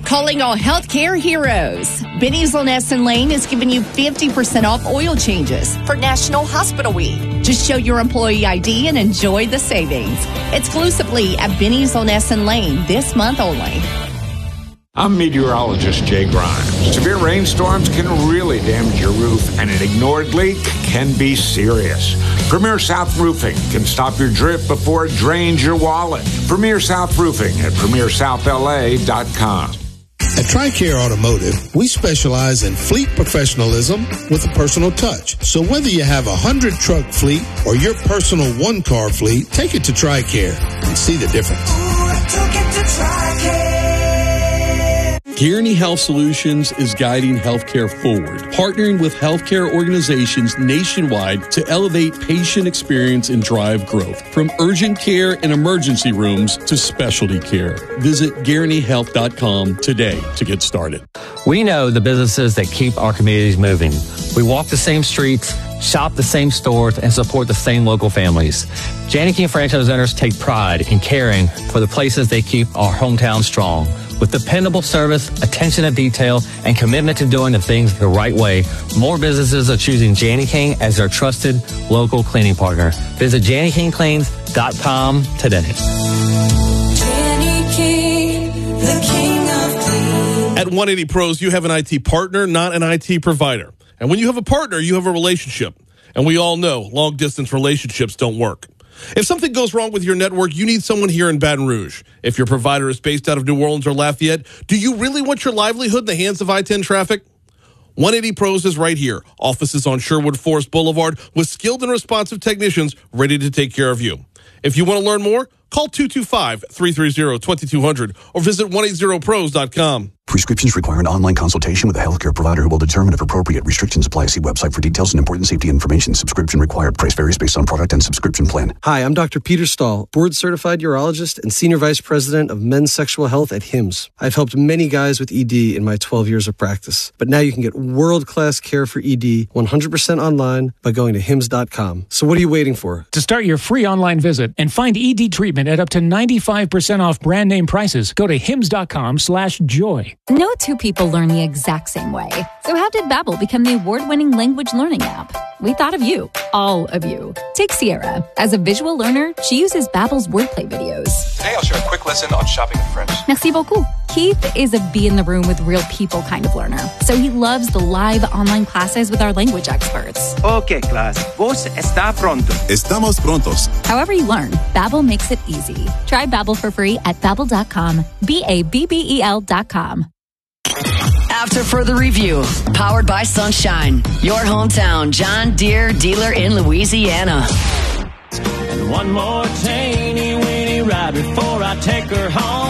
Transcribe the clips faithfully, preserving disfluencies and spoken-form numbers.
Calling all healthcare heroes. Benny's on Essen Lane is giving you fifty percent off oil changes for National Hospital Week. Just show your employee I D and enjoy the savings. Exclusively at Benny's on Essen Lane this month only. I'm meteorologist Jay Grimes. Severe rainstorms can really damage your roof, and an ignored leak can be serious. Premier South Roofing can stop your drip before it drains your wallet. Premier South Roofing at premier south l a dot com. At TRICARE Automotive, we specialize in fleet professionalism with a personal touch. So whether you have a hundred-truck fleet or your personal one-car fleet, take it to TRICARE and see the difference. Ooh, I took it to TRICARE. Guaranty Health Solutions is guiding healthcare forward, partnering with healthcare organizations nationwide to elevate patient experience and drive growth. From urgent care and emergency rooms to specialty care. Visit guaranty health dot com today to get started. We know the businesses that keep our communities moving. We walk the same streets, shop the same stores, and support the same local families. Janney King franchise owners take pride in caring for the places they keep our hometown strong. With dependable service, attention to detail, and commitment to doing the things the right way, more businesses are choosing Janney King as their trusted local cleaning partner. Visit Janney King Cleans dot com today. Janney King, the king of clean. At one eighty Pros, you have an I T partner, not an I T provider. And when you have a partner, you have a relationship. And we all know long-distance relationships don't work. If something goes wrong with your network, you need someone here in Baton Rouge. If your provider is based out of New Orleans or Lafayette, do you really want your livelihood in the hands of I ten traffic? one eighty Pros is right here. Offices on Sherwood Forest Boulevard with skilled and responsive technicians ready to take care of you. If you want to learn more, call two two five, three three zero, two two zero zero or visit one eighty pros dot com. Prescriptions require an online consultation with a healthcare provider who will determine if appropriate. Restrictions apply. See website for details and important safety information. Subscription required. Price varies based on product and subscription plan. Hi, I'm Doctor Peter Stahl, board-certified urologist and senior vice president of men's sexual health at Hims. I've helped many guys with E D in my twelve years of practice. But now you can get world-class care for E D one hundred percent online by going to hims dot com. So what are you waiting for? To start your free online visit and find E D treatment at up to ninety-five percent off brand name prices, go to hims dot com slash joy. No two people learn the exact same way. So how did Babbel become the award-winning language learning app? We thought of you, all of you. Take Sierra. As a visual learner, she uses Babbel's wordplay videos. Today I'll share a quick lesson on shopping in French. Merci beaucoup. Keith is a be in the room with real people kind of learner. So he loves the live online classes with our language experts. Okay, class. Vos está pronto. Estamos prontos. However you learn, Babbel makes it easy. Try Babbel for free at babbel dot com. B A B B E L dot com. After further review, powered by Sunshine, your hometown John Deere dealer in Louisiana. And one more teeny weeny ride before I take her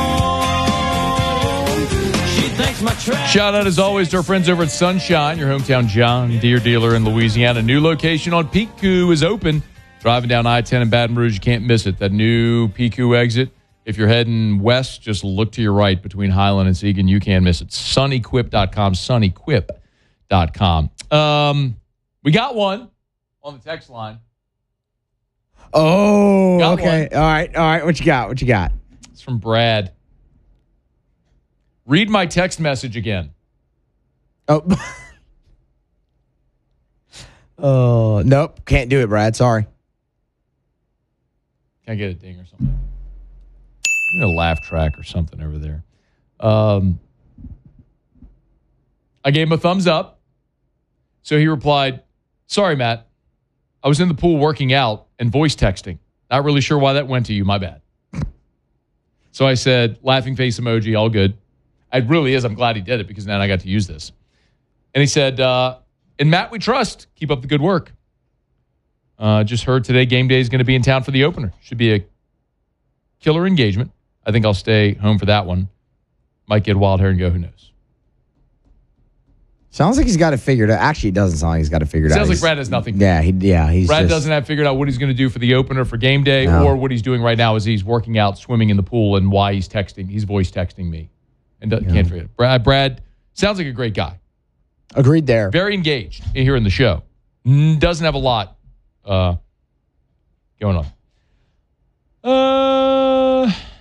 home. She thinks my track. Shout out as always to our friends over at Sunshine, your hometown John Deere dealer in Louisiana. New location on Piku is open. Driving down I ten in Baton Rouge, you can't miss it. That new Piku exit. If you're heading west, just look to your right between Highland and Seagan. You can't miss it. sunny quip dot com, sunny quip dot com. Um, we got one on the text line. Oh, got okay. One. All right, all right. What you got? What you got? It's from Brad. Read my text message again. Oh, oh nope. Can't do it, Brad. Sorry. Can I get a ding or something? A laugh track or something over there. Um, I gave him a thumbs up. So he replied, sorry, Matt. I was in the pool working out and voice texting. Not really sure why that went to you. My bad. So I said, laughing face emoji, all good. It really is. I'm glad he did it because now I got to use this. And he said, uh, in Matt, we trust. Keep up the good work. Uh, just heard today game day is going to be in town for the opener. Should be a killer engagement. I think I'll stay home for that one. Might get wild hair and go, who knows? Sounds like he's got it figured out. Actually, it doesn't sound like he's got it figured Sounds out. like He's, Brad has nothing. Yeah, he, yeah. He's Brad just, doesn't have figured out what he's going to do for the opener for game day, No. or what he's doing right now is he's working out, swimming in the pool, and why he's texting. He's voice texting me, and do- Yeah. can't forget it. Brad. Brad sounds like a great guy. Agreed there. Very engaged here in the show. Mm, Doesn't have a lot uh, going on. Uh.